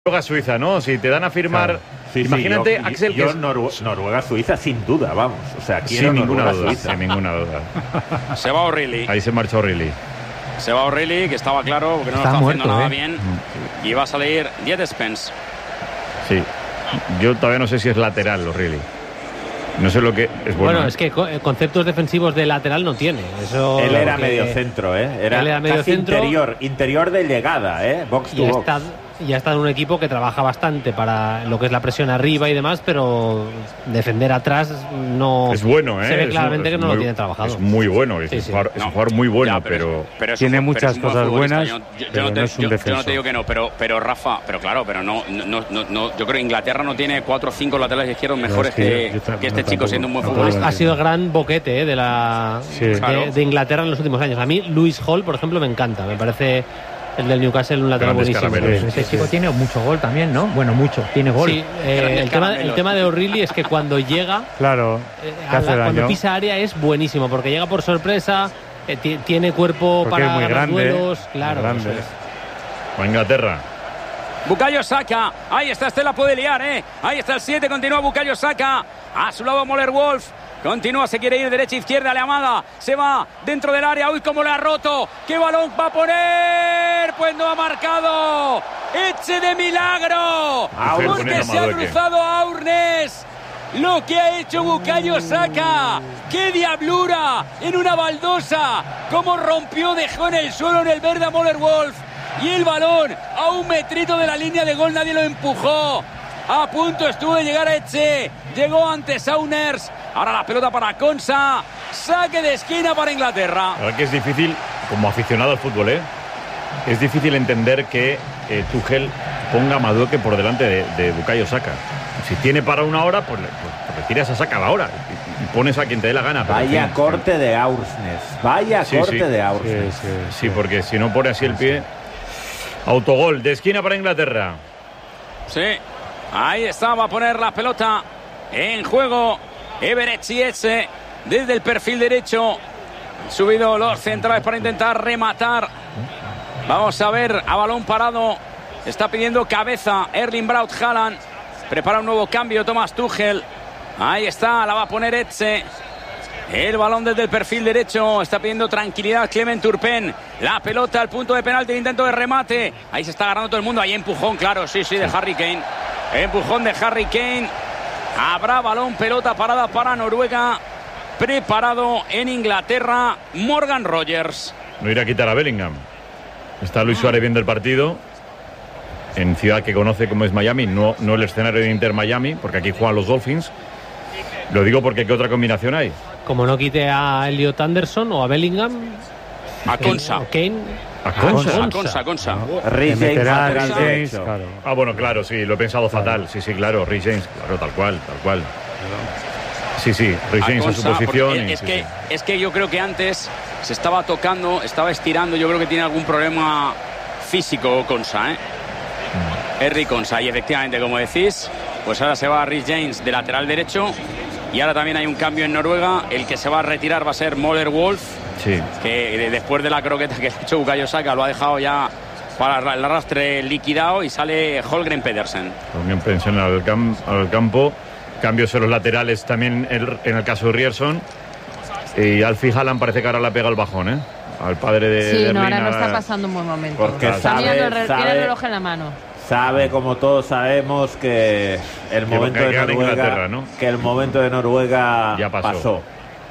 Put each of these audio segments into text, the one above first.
Noruega-Suiza, ¿no? Si te dan a firmar... Claro. Sí, imagínate, sí, Axel, que Noruega-Suiza sin duda, vamos. O sea, sin ninguna duda, sin ninguna duda. Se va O'Reilly. Ahí se marcha O'Reilly. Se va O'Reilly, que estaba claro, porque no lo está haciendo nada bien. Y va a salir Diet Spence. Sí. Yo todavía no sé si es lateral O'Reilly. No sé lo que es bueno. Bueno, es que conceptos defensivos de lateral no tiene. Eso él era medio centro, ¿eh? Él era medio centro, interior de llegada, ¿eh? Box to box. Ya está en un equipo que trabaja bastante para lo que es la presión arriba y demás, pero defender atrás no... Es bueno, ¿eh? Se ve claramente que no lo tiene trabajado. Es muy bueno, es un jugador muy bueno, ya, pero tiene muchas cosas buenas. Yo no te digo que no, pero Rafa, pero claro, pero no, yo creo que Inglaterra no tiene 4 o 5 laterales izquierdos mejores que este chico siendo un buen futbolista. Ha sido el gran boquete de Inglaterra en los últimos años. A mí Lewis Hall, por ejemplo, me encanta, me parece... El del Newcastle, un lateral buenísimo. Ese chico tiene mucho gol también, ¿no? Bueno, mucho, tiene gol. Sí, el tema de O'Reilly es que cuando llega, cuando pisa área es buenísimo, porque llega por sorpresa, tiene cuerpo porque para ganar duelos. Claro. O Inglaterra. Bukayo Saka, ahí está, Estela puede liar, ahí está el 7, continúa Bukayo Saka, a su lado Moller Wolf. Continúa, se quiere ir derecha, izquierda, le amada. Se va dentro del área. Uy, cómo le ha roto. ¿Qué balón va a poner? Pues no ha marcado. Eche de milagro. Porque se ha cruzado a Aurnes. Lo que ha hecho Bukayo Saka. ¡Qué diablura! En una baldosa. Cómo rompió, dejó en el suelo en el verde a Moller Wolf. Y el balón a un metrito de la línea de gol. Nadie lo empujó. A punto estuvo de llegar a Eche. Llegó ante Saunders. Ahora la pelota para Konsa. Saque de esquina para Inglaterra. La verdad que es difícil, como aficionado al fútbol, es difícil entender que Tuchel ponga a Madueke por delante de Bukayo Saka. Si tiene para una hora, pues retiras a Saka a la hora y pones a quien te dé la gana. Vaya corte de Aursnes. Vaya corte de Aursnes. Sí, porque si no pone así el pie. Autogol de esquina para Inglaterra. Sí. Ahí está, va a poner la pelota en juego Everett Chiese desde el perfil derecho. Subido los centrales para intentar rematar. Vamos a ver, a balón parado. Está pidiendo cabeza Erling Braut Haaland. Prepara un nuevo cambio Thomas Tuchel. Ahí está, la va a poner Etze. El balón desde el perfil derecho. Está pidiendo tranquilidad Clement Turpin. La pelota al punto de penalti, el intento de remate. Ahí se está agarrando todo el mundo. Ahí empujón, claro, sí, de Harry Kane. Empujón de Harry Kane. Habrá balón, pelota parada para Noruega. Preparado en Inglaterra, Morgan Rogers. No irá a quitar a Bellingham. Está Luis Suárez viendo el partido en ciudad que conoce como es Miami, no el escenario de Inter Miami, porque aquí juegan los Dolphins. Lo digo porque ¿qué otra combinación hay? Como no quite a Elliot Anderson o a Bellingham, a Konsa. A Konsa. Reece James, claro. Ah, bueno, claro, sí, lo he pensado fatal. Sí, claro, Reece James, claro, tal cual. Sí, Reece James en su posición. Es que yo creo que antes se estaba tocando, estaba estirando. Yo creo que tiene algún problema físico Konsa, Henry Konsa. Y efectivamente, como decís, pues ahora se va Reece James de lateral derecho. Y ahora también hay un cambio en Noruega. El que se va a retirar va a ser Moller Wolf. Sí. Que después de la croqueta que ha hecho Bukayo Saka lo ha dejado ya para el arrastre liquidado y sale Holgren Pedersen. Holgren Pedersen al campo. Cambios en los laterales también en el caso de Ryerson. Y Alfie Haaland parece que ahora le pega el bajón, al padre de Sí, Erling, ahora no está pasando un buen momento. Porque tiene el reloj en la mano. Sabe, como todos sabemos, que el momento de Noruega ya pasó.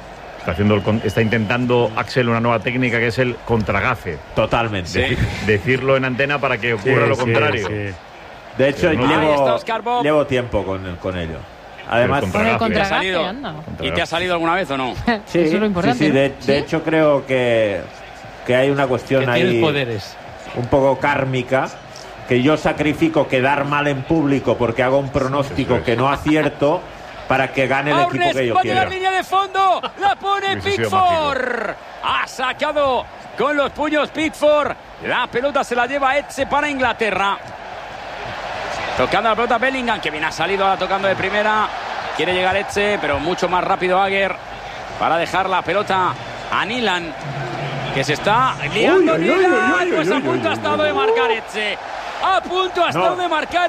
Está intentando Axel una nueva técnica que es el contragafe. Totalmente. Decirlo en antena para que ocurra lo contrario. Sí. De hecho, llevo tiempo con ello. Además, con el contragafe, ¿Y te ha salido alguna vez o no? Sí, eso es lo importante. Sí. De hecho, creo que hay una cuestión ahí poderes. Un poco kármica. Que yo sacrifico quedar mal en público porque hago un pronóstico que no acierto para que gane el equipo que yo quiero. La línea de fondo, la pone Pickford. Ha sacado con los puños Pickford. La pelota se la lleva Etze para Inglaterra. Tocando la pelota Bellingham, que bien ha salido ahora tocando de primera. Quiere llegar Etze, pero mucho más rápido Agger para dejar la pelota a Nilan, que se está liando. Nilan, pues a punto ha estado de marcar Etze. A punto ha estado de marcar